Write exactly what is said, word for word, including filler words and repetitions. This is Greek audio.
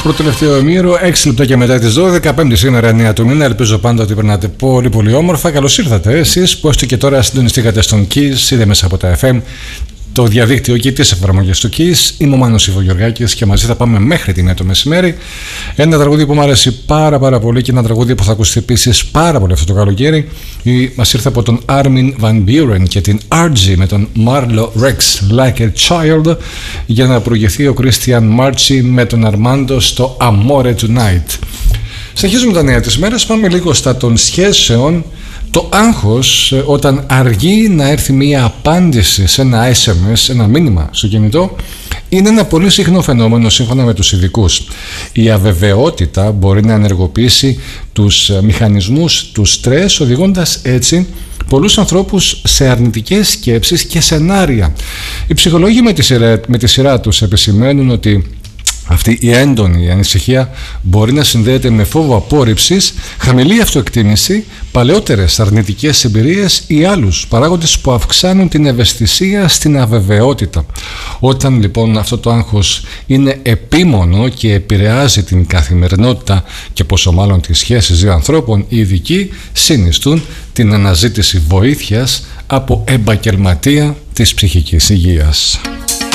πρώτο τελευταίο ημίρο, έξι λεπτά και μετά τις δώδεκα, πέμπτη σήμερα, εννέα του μήνα. Ελπίζω πάντα ότι περνάτε πολύ πολύ όμορφα. Καλώς ήρθατε εσείς που έστω και τώρα συντονιστήκατε στον Kiss, είτε μέσα από τα εφ εμ, το διαδίκτυο και τις εφαρμογές του Kiss. Είμαι ο Μάνος Ιβογεωργάκης και μαζί θα πάμε μέχρι τη μία το μεσημέρι. Ένα τραγούδι που μου αρέσει πάρα πάρα πολύ και ένα τραγούδι που θα ακουστεί επίσης πάρα πολύ αυτό το καλοκαίρι. Μας ήρθε από τον Armin Van Buuren και την αρ τζι με τον Marlo Rex, Like a Child, για να προηγηθεί ο Christian Marchi με τον Armando στο Amore Tonight. Συνεχίζουμε τα νέα της μέρας, πάμε λίγο στα των σχέσεων. Το άγχος όταν αργεί να έρθει μία απάντηση σε ένα ες εμ ες, ένα μήνυμα στο κινητό, είναι ένα πολύ συχνό φαινόμενο σύμφωνα με τους ειδικούς. Η αβεβαιότητα μπορεί να ενεργοποιήσει τους μηχανισμούς του στρες, οδηγώντας έτσι πολλούς ανθρώπους σε αρνητικές σκέψεις και σενάρια. Οι ψυχολόγοι με τη σειρά, με τη σειρά τους επισημαίνουν ότι αυτή η έντονη ανησυχία μπορεί να συνδέεται με φόβο απόρριψης, χαμηλή αυτοεκτίμηση, παλαιότερες αρνητικές εμπειρίες ή άλλους παράγοντες που αυξάνουν την ευαισθησία στην αβεβαιότητα. Όταν λοιπόν αυτό το άγχος είναι επίμονο και επηρεάζει την καθημερινότητα και πόσο μάλλον τις σχέσεις δύο ανθρώπων, οι ειδικοί συνιστούν την αναζήτηση βοήθειας από επαγγελματία της ψυχικής υγείας.